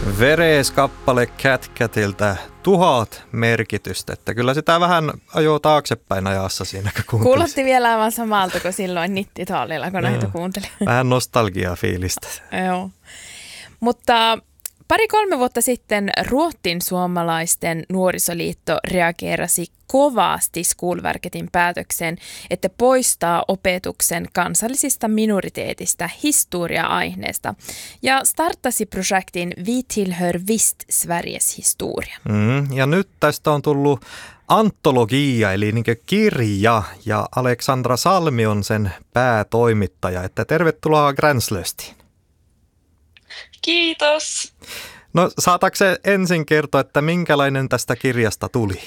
Veres-kappale Cat Catiltä 1000 merkitystä, että kyllä sitä vähän ajoo taaksepäin ajassa siinä, kun kuuntelisi. Kuulotti vielä aivan samalta kuin silloin nittitaalilla, kun näitä kuuntelin. Vähän nostalgiaa fiilistä. Joo, mutta 2-3 vuotta sitten Ruotsin suomalaisten nuorisoliitto reageerasi kovasti Skolverketin päätökseen, että poistaa opetuksen kansallisista minoriteetista historia-aineesta ja startasi projektin Vi tillhör visst Sveriges historia. Ja nyt tästä on tullut antologia, eli niin kirja, ja Aleksandra Salmi on sen päätoimittaja. Että tervetuloa Gränslöstiin. Kiitos. No saataanko se ensin kertoa, että minkälainen tästä kirjasta tuli?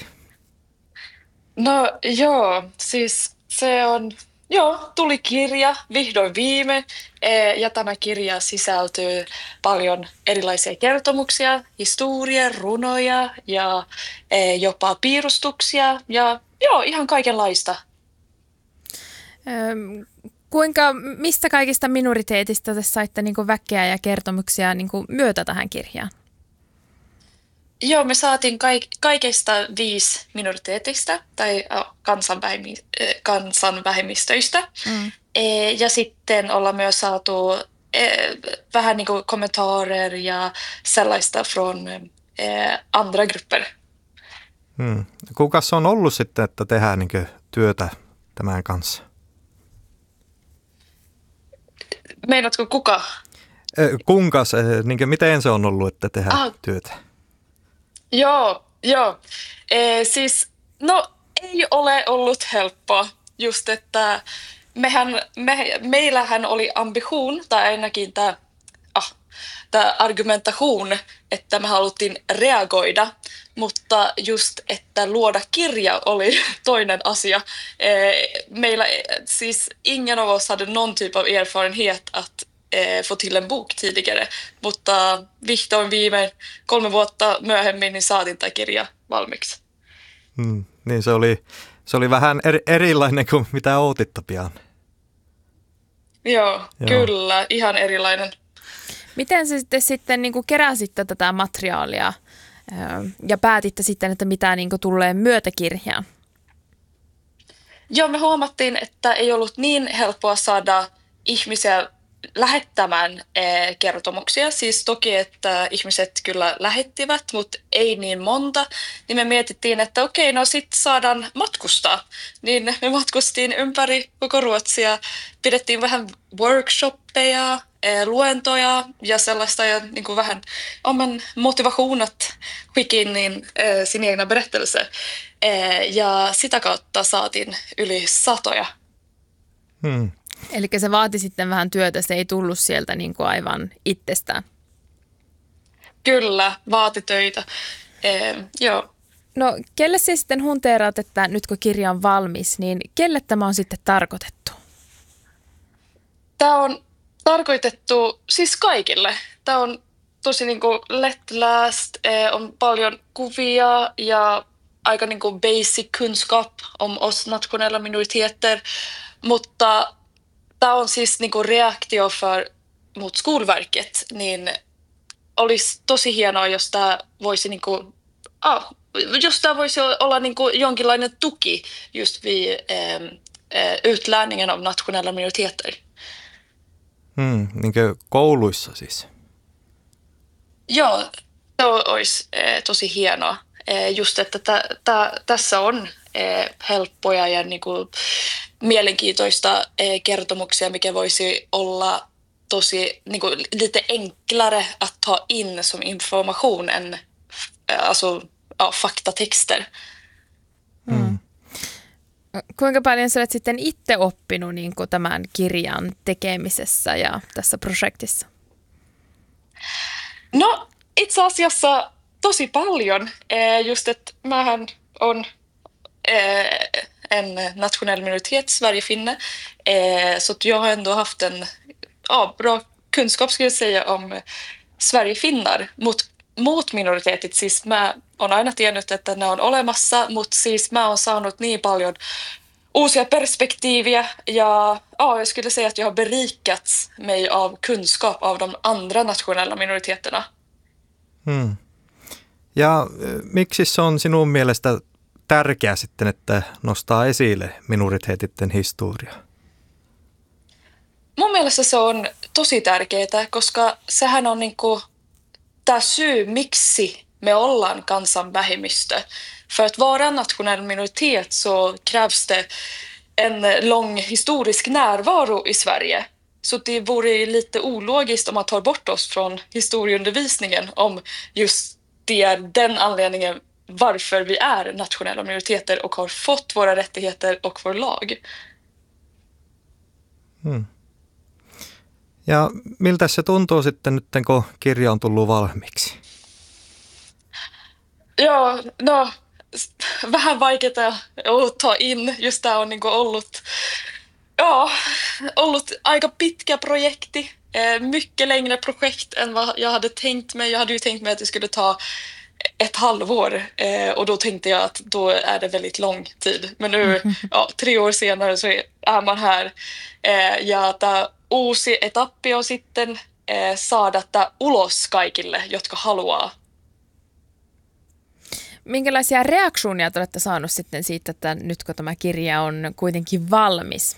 No joo, siis tuli kirja vihdoin viime ja tämä kirja sisältyy paljon erilaisia kertomuksia, historia, runoja ja jopa piirustuksia ja ihan kaikenlaista. Mistä kaikista minoriteetista te saitte väkeä ja kertomuksia myötä tähän kirjaan? Joo, me saatiin kaikista 5 minoriteetista tai kansanvähemmistöistä. Ja sitten ollaan myös saatu vähän kommentarer ja sellaista från andra grupper. Kukas on ollut sitten, että tehdään työtä tämän kanssa? Meinaatko kuka? Kunkas, miten se on ollut, että tehdään työtä? Joo. Ei ole ollut helppoa. Just, että meillähän oli ambition, tai ainakin tämä argumentation, että me haluttiin reagoida, mutta just, että luoda kirja oli toinen asia. Meillä siis ingen av oss hade någon typ av erfarenhet att få till en bok tidigare, mutta vihdoin viimein 3 vuotta myöhemmin niin saatiin tämä kirja valmiiksi. Niin se oli vähän erilainen kuin mitä outitte pian. Joo, kyllä, ihan erilainen. Miten sitten keräsitte tätä materiaalia ja päätitte sitten, että mitä tulee myötäkirjaan? Joo, me huomattiin, että ei ollut niin helppoa saada ihmisiä lähettämään kertomuksia. Siis toki, että ihmiset kyllä lähettivät, mutta ei niin monta. Niin me mietittiin, että okei, no sitten saadaan matkustaa. Niin me matkustiin ympäri koko Ruotsia. Pidettiin vähän workshoppeja, luentoja ja sellaista. Ja vähän oman motivation att skicka in sin egna berättelse. Ja sitä kautta saatiin yli 100. Eli se vaati sitten vähän työtä, se ei tullut sieltä aivan itsestään. Kyllä, vaati töitä. Joo. No, kelle se sitten hunteeraat, että nyt kun kirja on valmis, niin kelle tämä on sitten tarkoitettu? Tämä on tarkoitettu siis kaikille. Tämä on tosi lättläst, on paljon kuvia ja aika basic kunskap om oss nationella minoriteter, mutta tämä on siis reaktio mot Skolverket, niin olisi tosi hienoa, jos tämä voisi olla jonkinlainen tuki just vid utlärningen av nationella minoriteter. Kouluissa siis? Joo, se olisi tosi hienoa. Just, että tässä on helppoja ja mielenkiintoista kertomuksia, mikä voisi olla tosi lite enklare att ta in som information än faktatexter. Kuinka paljon sä olet sitten itse oppinut tämän kirjan tekemisessä ja tässä projektissa? No itse asiassa tosi paljon. Just että mähän on en nationell minoritet, Sverigefinne. Så att jag har ändå haft en bra kunskap skulle jag säga om Sverigefinnar mot minoriteetit. Siis mä on aina tiennyt, että ne on olemassa, mutta siis mä oon saanut niin paljon uusia perspektiiviä ja jag skulle säga att jag har berikats mig av kunskap av de andra nationella minoriteterna. Ja miksi se on sinun mielestä tärkeää sitten, että nostaa esille minoriteettien historiaa? Mun mielestä se on tosi tärkeää, koska sehän on niinku tämä syy, miksi me ollaan kansanvähemmistö. För att vara nationell minoritet så krävs det en lång historisk närvaro i Sverige. Så det vore lite ologiskt om man tar bort oss från historieundervisningen om just det är den anledningen varför vi är nationella minoriteter och har fått våra rättigheter och vår lag. Ja miltä se tuntuu sitten nyt, kun kirja on tullut valmiiksi? Joo, no vähän vaikeaa ta in. Just tämä on niinku ollut aika pitkä projekti. Mycket längre projekt än vad jag hade tänkt mig. Jag hade ju tänkt mig att det skulle ta ett halvår och då tänkte jag att då är det väldigt lång tid. Men nu, 3 år senare så är man här. Ja tämä uusi etappi on sitten saada tämä ulos kaikille, jotka haluaa. Minkälaisia reaktioita olette saanut sitten siitä, että nyt kun tämä kirja on kuitenkin valmis?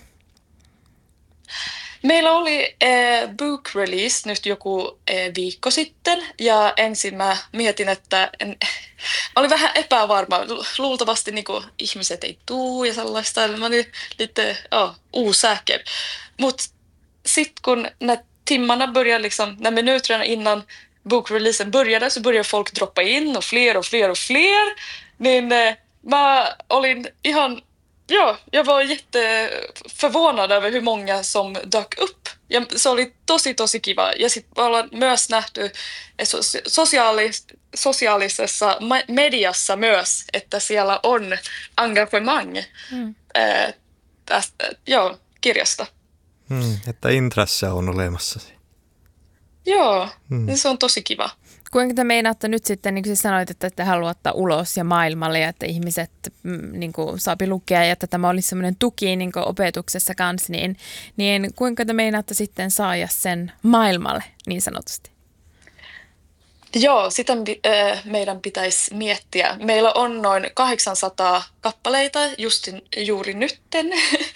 Meillä oli book release nyt joku viikko sitten ja ensin mä mietin, että olin vähän epävarma. Luultavasti niin kuin, ihmiset ei tuu ja sellaista. Mä olin lite osäker. Mutta sitten kun när timmarna började liksom, när minuterna innan bokreleasen började så började folk droppa in och fler och fler och fler. Niin mä olin ihan, jag var jätteförvånad över hur många som dök upp. Se oli tosi kiva. Ja sitten ollaan myös nähty sosiaalisessa mediassa myös, että siellä on engagemang tästä kirjasta. Että intresse on olemassa. Joo, se on tosi kiva. Kuinka te meinaatte nyt sitten, niin kuin sanoit, että te haluatte ulos ja maailmalle ja että ihmiset niin kuin, saapi lukea ja että tämä olisi semmoinen tuki niin kuin opetuksessa kanssa, niin kuinka te meinaatte sitten saada sen maailmalle niin sanotusti? Joo, sitä meidän pitäisi miettiä. Meillä on noin 800 kappaleita juuri nytten,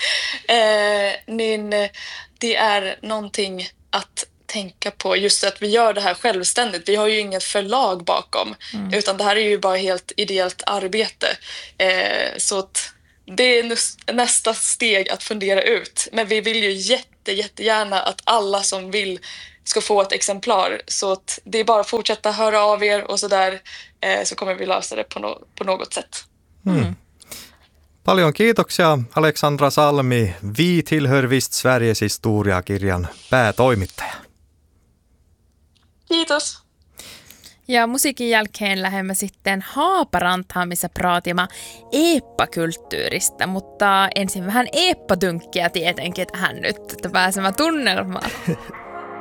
niin det är någonting att tänka på just att vi gör det här självständigt. Vi har ju inget förlag bakom, utan det här är ju bara helt ideellt arbete. Så att det är nästa steg att fundera ut. Men vi vill ju jättegärna att alla som vill ska få ett exemplar. Så att det är bara att fortsätta höra av er och så där, så kommer vi lösa det på något sätt. Paljon kiitoksia Alexandra Salmi, Vi tillhör visst Sveriges historia-kirjan päätoimittaja. Kiitos. Ja musiikin jälkeen lähdemme sitten Haaparantaan, missä praatimme eeppakulttuurista, mutta ensin vähän eeppadynkkiä tietenkin tähän nyt, että pääsemme tunnelmaan.